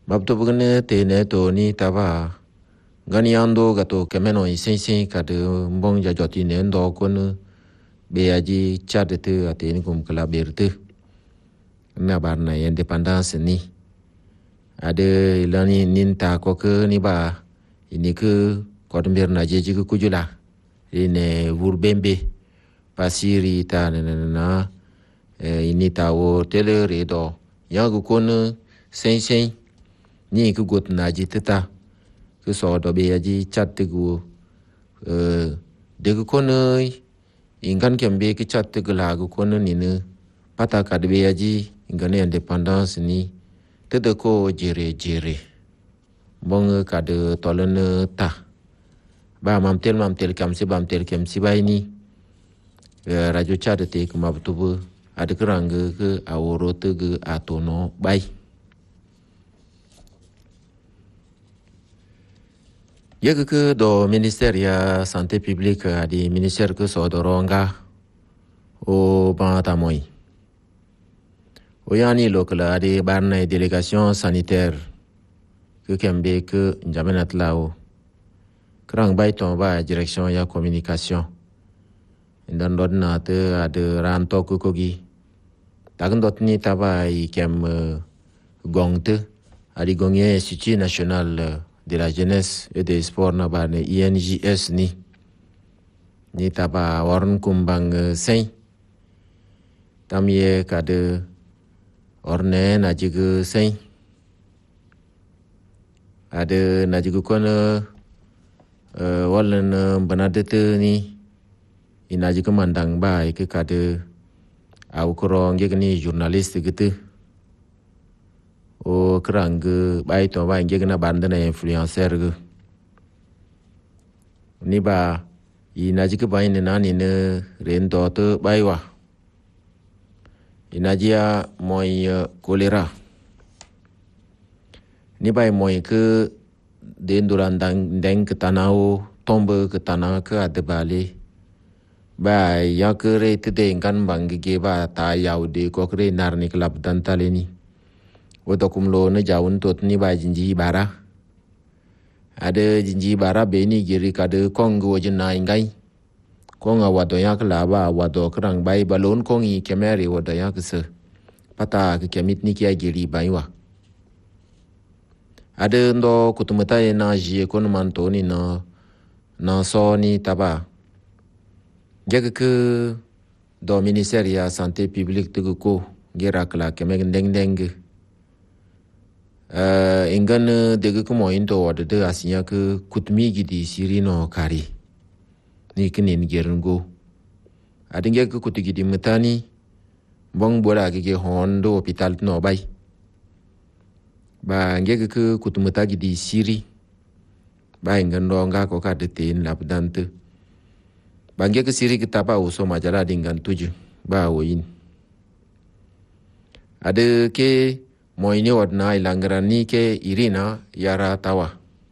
Babto bugne te ne to ni taba gani ando gato kemeno isensen kade mbong jajoti ne ndo kon be aji chade te ate ni kum kala berte na barna independence ni ade ilani ninta ko ke ni ba ini ke kodmbir na jeji ku kujula ine vurbembe pasiri ta na ini tawo tele redo yagu kon sensen ni ku got na jitata ku so do be aji chatte gu de ku kono ingan kembe ki chatte gu la gu kono ni ne pata ka de be aji ingan independence ni te de ko jere bong ka de tolen ta ba mam tel kam si bay ni radio chat te ku mabtubu ad krang ke aworo te gu atono bay. Yaga ke do ministère ya santé publique adi ministère ke so doronga o bantamoy o yani lokala adi barna délégation sanitaire ke kembe ke njamenat lao krang bay ton ba direction ya communication ndan dodna te ade ranto ko kogi tagn dotni taba I kem gongte adi gongye institut national de la jeunesse et des sports na ba ne INJS ni taba warn kumbang sen tamye kade orne na jigu sen ade na jigu kono wallen banadete ni ina jigu mandang ba ke kade au korong ni journaliste gitu o krang bai to ba nge na banda na influencer gu ni ba ina ji ke bai ne na ni ne ren to to bai wa ina jia moi kolera ni bai moi ke den duran deng ke tanau tombe ke tanah ke adebale ba ya ke re te den kan bang ge ba ta yau de ko re nar ni klab dan taleni wotokum lo ne jawun tot ni ba jinji bara ade jinji bara be ni giri kade kong wojin na ingai kong awado yak la ba wado krang bai balon kong I kemeri wado yak se pata ke kemit ni kia giri bai wa ade ndo kutumata na ji kon manto ni na so ni taba jege ke do ministère ya santé publique te ko gira kala kemeg deng ingan dege ko moyin to wada de asinya ke kutmi gidi siri no kari ni kinin gerngo adinge ke kutu gidi mutani bong bora ke hondo hospital no bai ba nge ke kutu muta gidi siri ba ingan do nga ko ka de tin labdante ba nge ke siri kita ba uso majala dingan tuju ba woyin ade ke moini wadna ilangrani ke irina yara tawa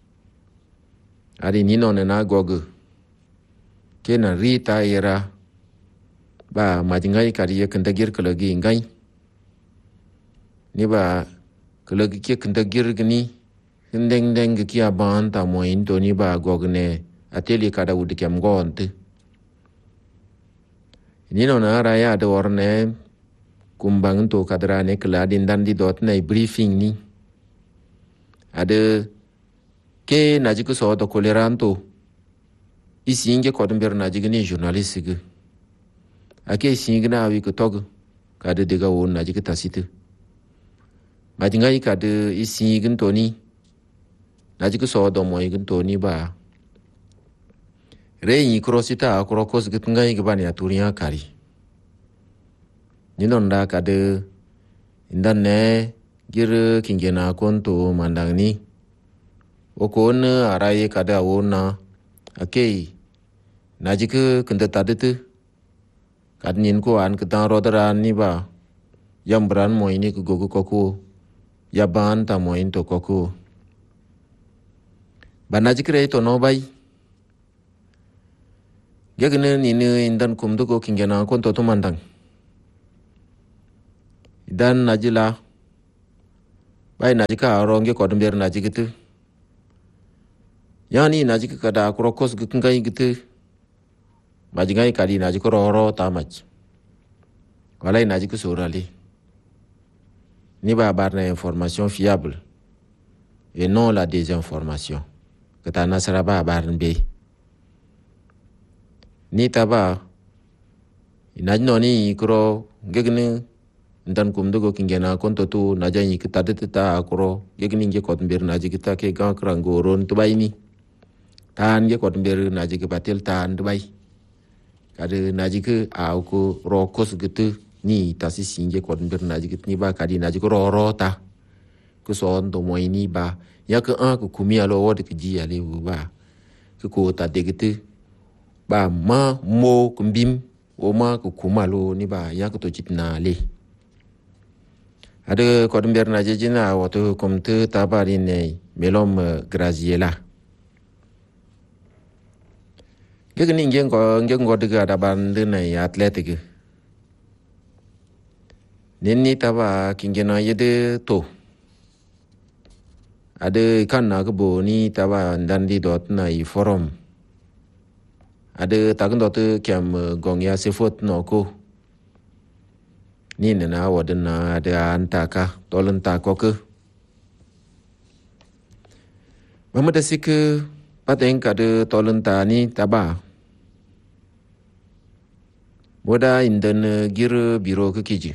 adi nino na gogu ke na rita yara ba majingai kari ye kendagir kelagi ingai ni ba kelagi ke kendagir gini deng ki aban ta moin to ni ba gogne ateli kada udikem gonte nino na raya de orne kumbang to kadrane kladin dan di dot na briefing ni ade ke najiku so to koleranto isinge kodumber najigi ni journaliste ge ake singe na wi ko tog kade diga won najigi tasite majingai kade isinge to ni najiku so do moy gen to ni ba reyi krosita krokos gitngai ge ban ya turiya kari ninon da kade indan ne gir kingena konto mandang ni okon araye kade awona akei najike kende tadete kadnin ko an ketan rodaran ni ba yambran moini ko gogo koko yaban ta moin to koko banajike re to no bai gegne ni ne indan kumdo ko kingena konto to mandang dan najila bai na jika ronge ko ber na jigitu yani na jika kada krokos gutungai gitu majingai kali na jika roro tamach walai na jika surali ni ba bar na information fiable et non la désinformation kata nasara ba bar be ni taba inajno ni kro gegne ndan kum dugo kingena konto tu najanyi kita deteta akro gegni nge kot mbir naji kita ke gan krango ron to bayni tan nge kot mbir naji ke patel tan to bay kade naji ke au ko rokos gitu ni tasi singe kot mbir naji kit ni ba kadi naji ko rorota ko son to moyni ba ya ke an ko kumi alo wod ke ji ale ba ko ta degete ba ma mo kumbim o ma ko kumalo ni ba ya ko to chitna le ada kodum ber na jejina waktu komte tabari ne melom graziela gegni ngen ko daga da bande ne atletik nenni taba kingena yede to ada kan na go ni taba ndandi dot na I forum ada tagun dot kem gongya sefot no ko ni na wadan na ada antaka tolen tako ke mama dasi ke pateng kada tolen ta ni taba moda indan gir biro ke kiji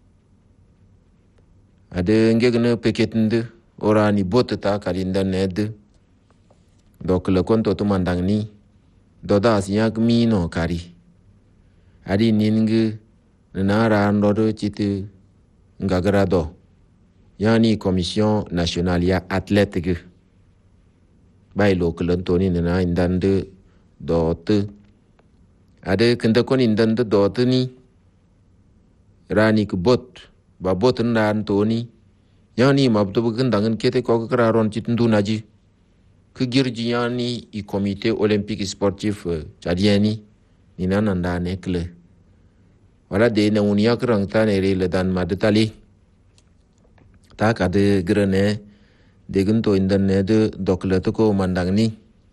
ada ngegna peketende ora ni botata kalindan ned dok le konto to mandang ni doda siyak mi no kari adi ninge nara ndodo chiti ngagrado yani commission nationale ya athletic bai local toni na indande dot ade kenda kon indande dot ni rani ku bot ba bot na antoni yani mabdo bugandangan kete ko kraron chitundu naji ku girji yani I comité olympique sportif tchadieni ni nananda nekle wala de na unia krang ta ne le dan madetali ta ka de grene de gunto indan ne de dokle to ko mandang ni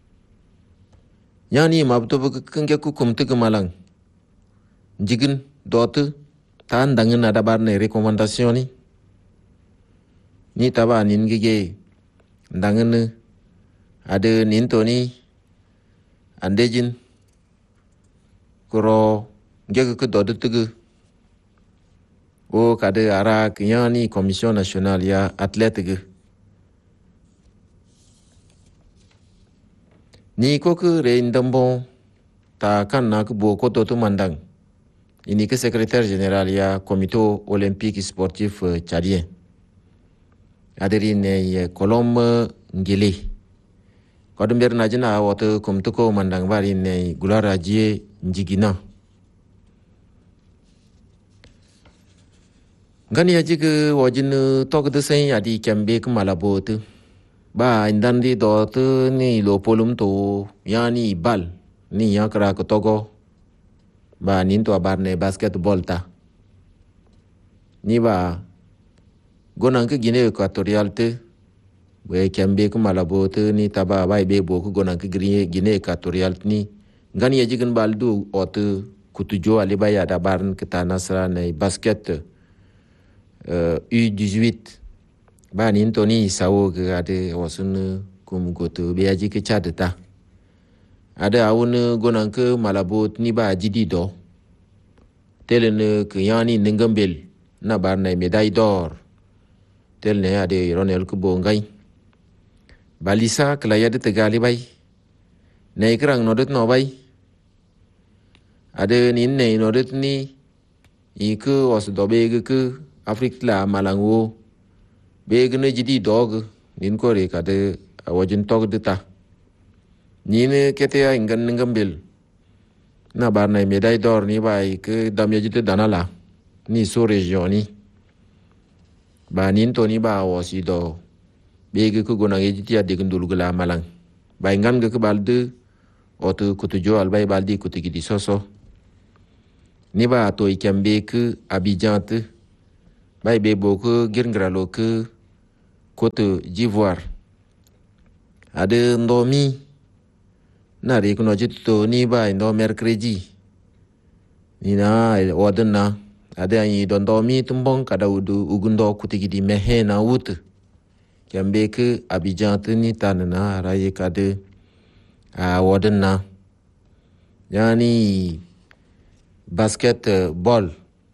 yani mabto bu kenge ku kumte malang jigin dot ta ndang na da bar ne recommandation ni taba nin gege ndang ne ade nin to ni andejin kuro ngega ke dodo tugu o kade ara kinyani commission nationale ya athletic ni ko ke re indambo ta kan na ko ko to mandang ini ke secrétaire général ya comité olympique sportif tchadien aderi ne kolom ngile kodum ber na jina woto komto ko mandang bari ne gulara jie njigina gani aji ke wajin tok de sen adi kembe ke malabot ba indandi dot ni lo polum to yani bal ni yakra ko togo ba nin to bar ne basketball ta ni ba gonan ke Guinée équatoriale te we kembe ke malabot ni taba ba be bo ko gonan ke Guinée équatoriale ni gani aji gen baldu ot kutujo ali ba ya da barn ke tanasra ne basket U18 ba nin to ni sawo ga ade wasun kum goto be aji ke chadta ada awun gonan ke malabot ni ba jidi do telen ke yani ningambel na bar na médaille d'or tel ne ade ronel ko bongai balisa kala yade tegali bay ne krang nodet no bay ade nin ne nodet ni iku was do be ke Afrique la malango be gna jidi dog nin ko re kade awajin tog dita nin kete ya ingan ngambel na bar na médaille d'or ni bay ke damya jite danala ni so région ni ba nin to ni ba wasi do be ko gona jiti ya de gndul gula malang bay ngan ke balde oto kutujo al bay baldi kutigi di soso ni ba to ikembe ke Abidjan te bay be boko girngralo ke Côte d'Ivoire. Ada ndomi na re kuno jito ni ba ndo mercredi. Ni na wadana ada yi don ndomi tumbong kada ugundo kutigidi mehe na wut. Kembe ke Abidjan tini tanana raye kade wadana. Yani basketball.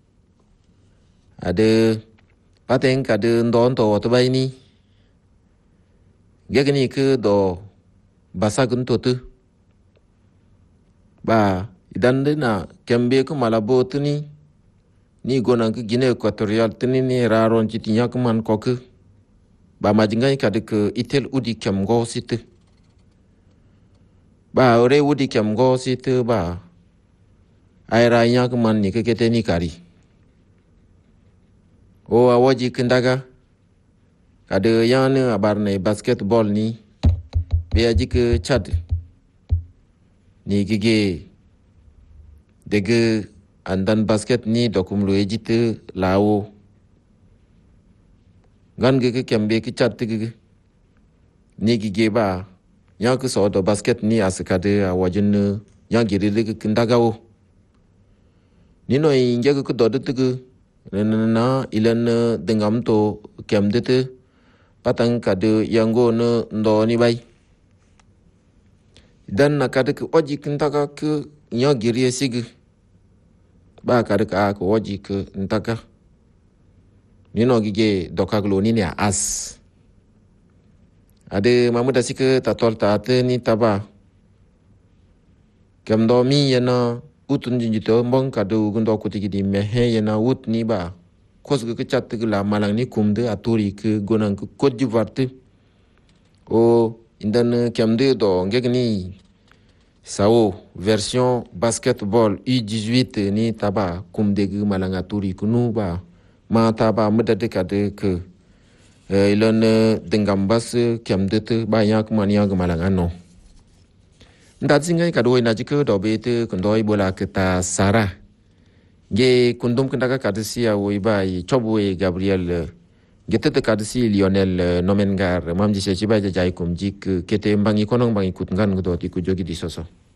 Ada pateng kade ndon to watabai ni. Gagani ke do basagun totu. Ba idan na kembe ke malabo tini ni gona ke Guinea Equatorial tini ni raron citinya ke man koke. Ba majingai kade ke itel udi kemgo situ. Ba ore udi kemgo situ ba aira nya ke man ni ke kete ni kari. O awaji kendaga kade yang ne abarne basketball ni beaji ke Chad ni gige dege andan basket ni dokumlu ejite lao gan gege kembe ke Chad gege ni gige ba yang ke so do basket ni askade awajin yang gire dege kendaga o ni no inge ke do dege na ilan dengam to kemdete patang kade yango ne ndo ni bay dan na kade ke oji kintaka ke nya giri sig ba kade ka ko oji ke ntaka ni no gige dokaglo ni ne as ade mamuda sike tatol tate ni taba kemdo mi yana utun jinjito mbong kade ugundo kutigidi mehe yana ut ni ba kos ke chat ke la malang ni kumde aturi ke gonang ke Côte d'Ivoire o indan kemde do ngegni sao version basketball U18 ni taba kumde ke malang aturi kunu ba ma taba medade kade ke ilon dengambas kemde te ba yak mania ke malang ano ndat singai kado ina jike do bete kundoi bola kita Sarah ge kundum kendaka kadisi ya woibai chobwe Gabriel getete kadisi Lionel Nomengar mamji sechiba jai kumjik kete mbangi konong bangi kutngan gdo ti kujogi disoso